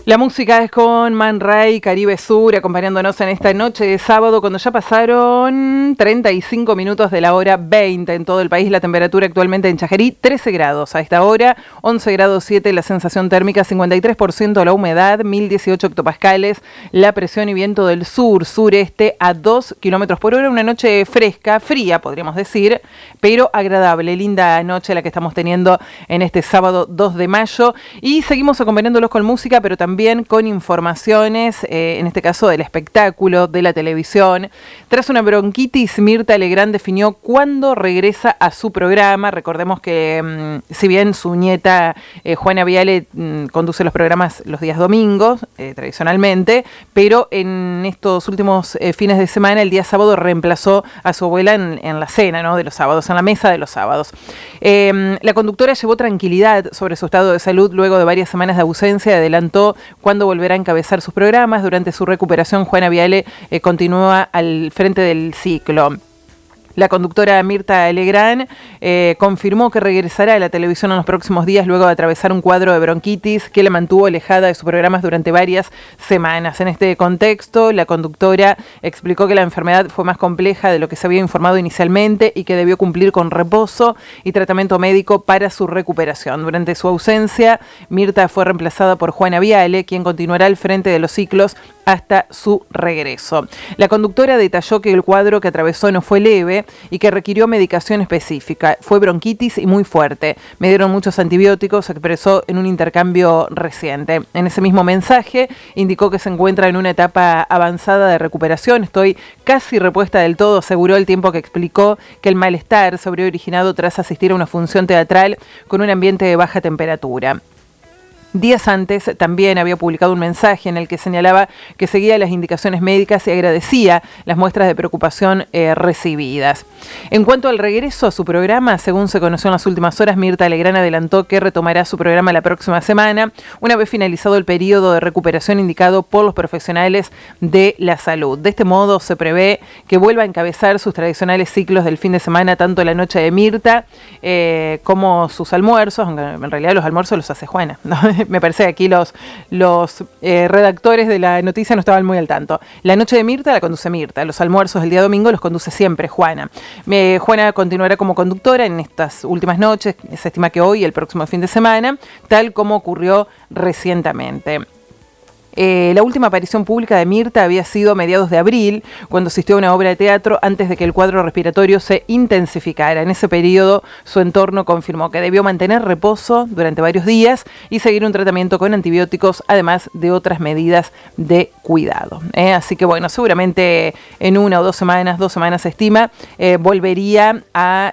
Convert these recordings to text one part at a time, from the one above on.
La música es con Man Ray, Caribe Sur, acompañándonos en esta noche de sábado, cuando ya pasaron 35 minutos de la hora 20 en todo el país. La temperatura actualmente en Chajerí, 13 grados a esta hora, 11 grados 7 la sensación térmica, 53% la humedad, 1018 hectopascales, la presión y viento del sur-sureste a 2 kilómetros por hora. Una noche fresca, fría podríamos decir, pero agradable, linda noche la que estamos teniendo en este sábado 2 de mayo. Y seguimos acompañándolos con música, pero también con informaciones, en este caso del espectáculo, de la televisión. Tras una bronquitis, Mirta Legrand definió cuándo regresa a su programa. Recordemos que si bien su nieta Juana Viale conduce los programas los días domingos, tradicionalmente, pero en estos últimos fines de semana, el día sábado, reemplazó a su abuela en la cena, ¿no?, de los sábados, en la mesa de los sábados. La conductora llevó tranquilidad sobre su estado de salud luego de varias semanas de ausencia y adelantó cuándo volverá a encabezar sus programas. Durante su recuperación, Juana Viale continúa al frente del ciclo. La conductora Mirta Legrand confirmó que regresará a la televisión en los próximos días luego de atravesar un cuadro de bronquitis que la mantuvo alejada de sus programas durante varias semanas. En este contexto, la conductora explicó que la enfermedad fue más compleja de lo que se había informado inicialmente y que debió cumplir con reposo y tratamiento médico para su recuperación. Durante su ausencia, Mirta fue reemplazada por Juana Viale, quien continuará al frente de los ciclos hasta su regreso. La conductora detalló que el cuadro que atravesó no fue leve y que requirió medicación específica. Fue bronquitis y muy fuerte. Me dieron muchos antibióticos, expresó en un intercambio reciente. En ese mismo mensaje indicó que se encuentra en una etapa avanzada de recuperación. Estoy casi repuesta del todo, aseguró, al tiempo que explicó que el malestar se habría originado tras asistir a una función teatral con un ambiente de baja temperatura. Días antes también había publicado un mensaje en el que señalaba que seguía las indicaciones médicas y agradecía las muestras de preocupación recibidas. En cuanto al regreso a su programa, según se conoció en las últimas horas, Mirta Legrand adelantó que retomará su programa la próxima semana, una vez finalizado el periodo de recuperación indicado por los profesionales de la salud. De este modo, se prevé que vuelva a encabezar sus tradicionales ciclos del fin de semana, tanto la noche de Mirta como sus almuerzos, aunque en realidad los almuerzos los hace Juana, ¿no? Me parece que aquí los redactores de la noticia no estaban muy al tanto. La noche de Mirta la conduce Mirta, los almuerzos del día domingo los conduce siempre Juana. Juana continuará como conductora en estas últimas noches, se estima que hoy y el próximo fin de semana, tal como ocurrió recientemente. La última aparición pública de Mirta había sido a mediados de abril, cuando asistió a una obra de teatro antes de que el cuadro respiratorio se intensificara. En ese periodo, su entorno confirmó que debió mantener reposo durante varios días y seguir un tratamiento con antibióticos, además de otras medidas de cuidado. Así que bueno, seguramente en 1 o 2 semanas se estima, volvería a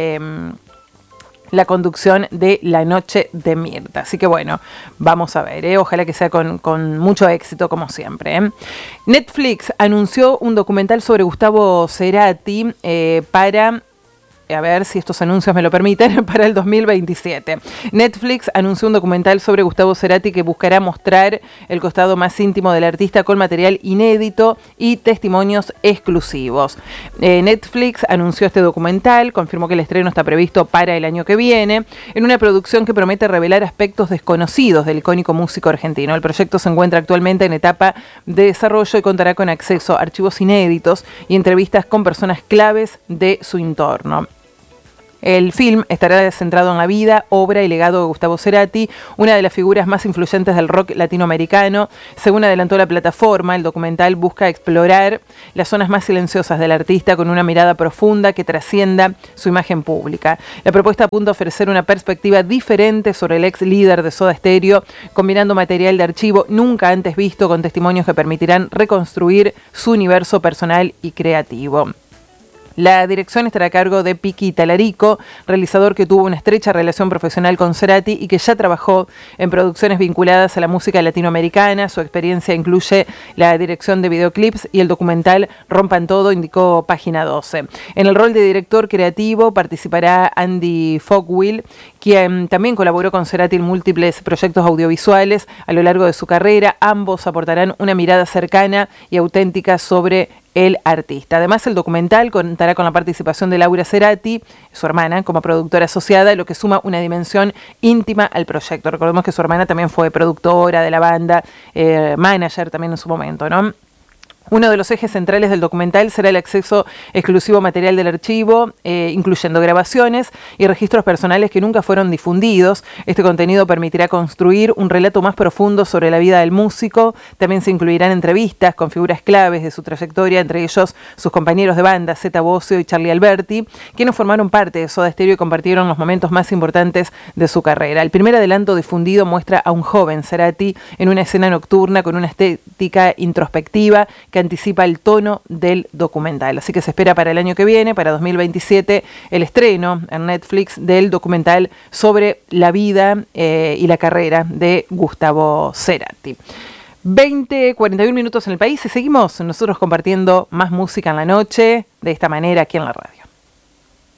la conducción de La Noche de Mirta. Así que bueno, vamos a ver, ojalá que sea con mucho éxito como siempre. Netflix anunció un documental sobre Gustavo Cerati para... A ver si estos anuncios me lo permiten, para el 2027. Netflix anunció un documental sobre Gustavo Cerati que buscará mostrar el costado más íntimo del artista con material inédito y testimonios exclusivos. Netflix anunció este documental, confirmó que el estreno está previsto para el año que viene, en una producción que promete revelar aspectos desconocidos del icónico músico argentino. El proyecto se encuentra actualmente en etapa de desarrollo y contará con acceso a archivos inéditos y entrevistas con personas claves de su entorno. El film estará centrado en la vida, obra y legado de Gustavo Cerati, una de las figuras más influyentes del rock latinoamericano. Según adelantó la plataforma, el documental busca explorar las zonas más silenciosas del artista con una mirada profunda que trascienda su imagen pública. La propuesta apunta a ofrecer una perspectiva diferente sobre el ex líder de Soda Stereo, combinando material de archivo nunca antes visto con testimonios que permitirán reconstruir su universo personal y creativo. La dirección estará a cargo de Piqui Talarico, realizador que tuvo una estrecha relación profesional con Cerati y que ya trabajó en producciones vinculadas a la música latinoamericana. Su experiencia incluye la dirección de videoclips y el documental Rompan Todo, indicó Página 12. En el rol de director creativo participará Andy Fogwill, quien también colaboró con Cerati en múltiples proyectos audiovisuales a lo largo de su carrera. Ambos aportarán una mirada cercana y auténtica sobre el artista. Además, el documental contará con la participación de Laura Cerati, su hermana, como productora asociada, lo que suma una dimensión íntima al proyecto. Recordemos que su hermana también fue productora de la banda, manager también en su momento, ¿no? Uno de los ejes centrales del documental será el acceso exclusivo a material del archivo, incluyendo grabaciones y registros personales que nunca fueron difundidos. Este contenido permitirá construir un relato más profundo sobre la vida del músico. También se incluirán entrevistas con figuras claves de su trayectoria, entre ellos sus compañeros de banda, Zeta Bosio y Charlie Alberti, quienes formaron parte de Soda Stereo y compartieron los momentos más importantes de su carrera. El primer adelanto difundido muestra a un joven Cerati en una escena nocturna con una estética introspectiva que anticipa el tono del documental. Así que se espera para el año que viene, para 2027, el estreno en Netflix del documental sobre la vida y la carrera de Gustavo Cerati. 41 minutos en el país y seguimos nosotros compartiendo más música en la noche de esta manera aquí en la radio.